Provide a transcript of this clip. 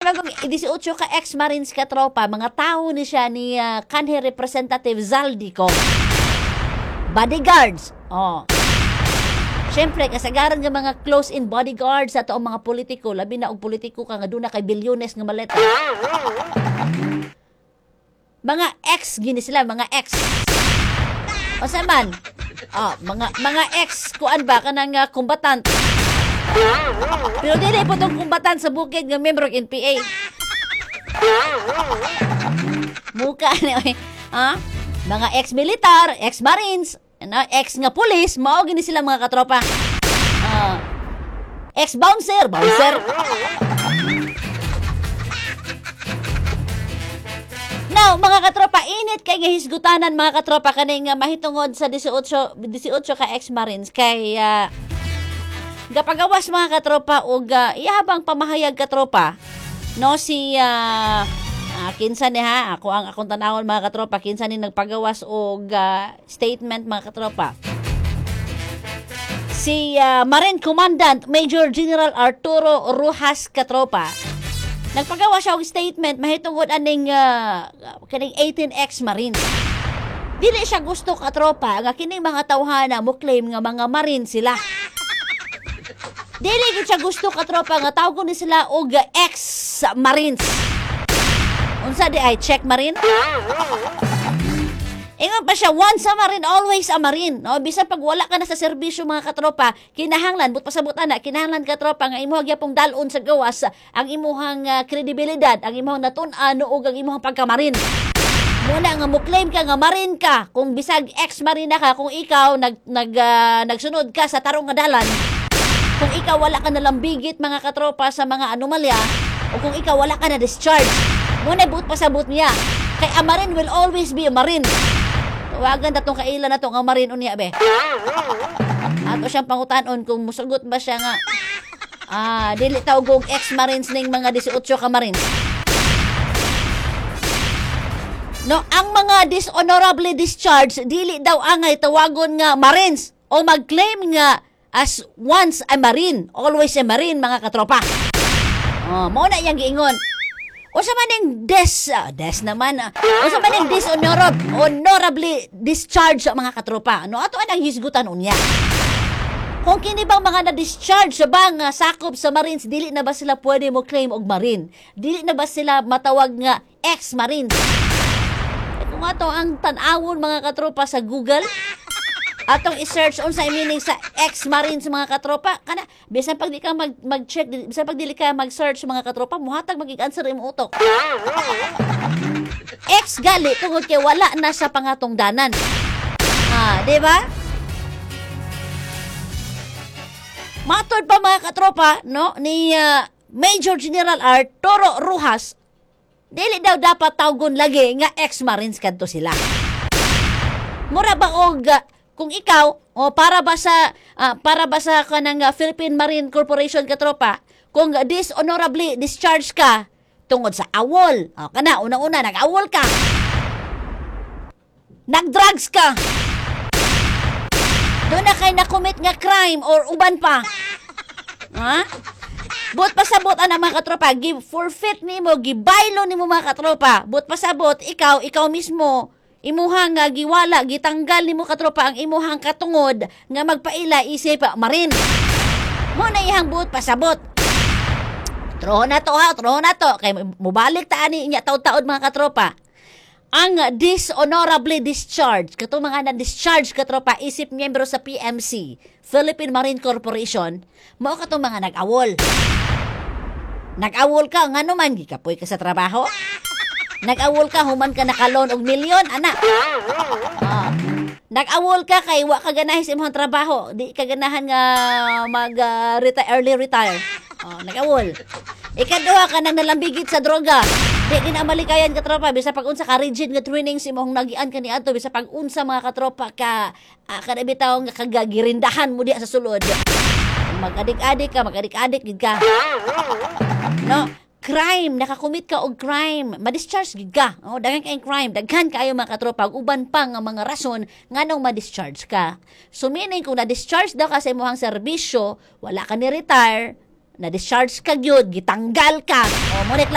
kung 18 ka ex-Marines ka tropa, mga tao ni siya ni kanhi Representative Zaldico. Bodyguards. Siyempre, kasagaran nga mga close-in bodyguards sa ang mga politiko, labi na og politiko ka nga doon na kay bilyones nga maleta. Mga ex, gini sila, mga ex. O sa man, mga ex, kuan ba, kanang kumbatant. Pero dili po itong kumbatant sa bukid nga member ng NPA. Muka ni, mga ex-militar, ex-marines, ex nga pulis, mao gini sila mga katropa. Ex-bouncer. Now, mga katropa, init kay nga hisgutanan mga katropa kaning mahitungod sa 18 ka ex-marines kay gapagawas mga katropa og ihabang pamahayag katropa no si kinsa ni akong tanawon mga katropa, kinsa ni nagpagawas og statement mga katropa. Si Marine Commandant Major General Arturo Rojas katropa. Nagpagawas siya og statement mahitungod aning kaning 18 ex-Marines. Dili siya gusto katropa nga kining mga tawhana mo claim nga mga Marine sila. Dili gid siya gusto katropa nga tawgon ni sila og ex-Marines. Unsa di ay check Marine? Ingon pa siya, once a Marine, always a Marine. No? Bisan pag wala ka na sa serbisyo mga katropa, kinahanglan, but pasabot na, kinahanglan katropa nga imuhang yapong dalon sa gawas ang imuhang kredibilidad, ang imuhang natun-an o ang imuhang pagka-Marine. Muna nga mo claim ka nga Marine ka, kung bisag ex-Marine na ka, kung ikaw nagsunod ka sa tarong nga dalan, kung ikaw wala ka nalambigit mga katropa sa mga anomalya, o kung ikaw wala ka na discharge, muna buot pasabot niya. Kay a Marine will always be a Marine. Tawagan na itong kailan na itong a Marine unya be. Ato siyang pangutanon kung musugot ba siya nga dili tawgog ex-Marines ning mga 18 ka Marines. No, ang mga dishonorably discharged dili daw angay tawagon nga Marines o mag-claim nga as once a Marine, always a Marine mga katropa. Mao na yang giingon. O sa maning des naman. O sa maning honorably discharged mga katropa. Ano ato anang hisgutan unya? Kung kini bang mga na-discharge bang sakop sa Marines, dili na ba sila pwede mo claim og Marine? Dili na ba sila matawag nga ex-Marines? Kung ato ang tan-awon mga katropa sa Google, atong i-search unsa meaning sa ex-Marines mga katropa, kana bisan pag di ka mag-check, bisan pag dili ka mag-search mga katropa, muhatag mag-answer imong utok. Ex gali tungod kay wala na sa pangatungdanan. Di ba? Matod pa mga katropa, no, ni Major General Arturo Rojas, dili daw dapat tawgon lagi nga ex-Marines kadto sila. Mura ba og kung ikaw para ba sa kanang Philippine Marine Corporation katropa, kung dishonorably discharged ka tungod sa awol, kana una-una nag-awol ka, nag-drugs ka, doon na kay na-commit nga crime or uban pa, but pasabot ang mga katropa, forfeit nimo, gibaylo nimo mga katropa, but pasabot ikaw mismo imuhang giwala, gitanggal nimo katropa ang imuhang katungod nga magpaila isip Marine. Mo na ihang buot pasabot. Troho na to kay mubalik ta ani inya taud-taud mga katropa. Ang dishonorably discharged, katong mga na-discharge katropa isip miyembro sa PMC, Philippine Marine Corporation, mao katong mga nag-awol. Nag-awol ka ngano man gikapoy ka sa trabaho? Nag-awol ka, human ka nakalon og milyon, anak. Nag-awol ka kay wa ka ganahin sa imong trabaho, di ka ganahan nga early retire. Nag-awol. Ikaduha ka nang nalambigit sa droga. Di ginamalikayan ka tropa bisa pag unsa ka rigid nga training sa imong nagian kani adto bisa pag unsa mga katropa ka kada bitaw nga kagagirindahan mo diha sa sulod. Mag-adik-adik gid ka. No? Crime, nakakumit ka og crime, ma-discharge gid ka. Daghan kayong crime, daghan kayo mga katropa, uban pa nga mga rason nganong ma-discharge ka. So meaning kung na-discharge daw ka sa imong serbisyo, wala ka ni retire, na-discharge ka gyud, gitanggal ka. Mo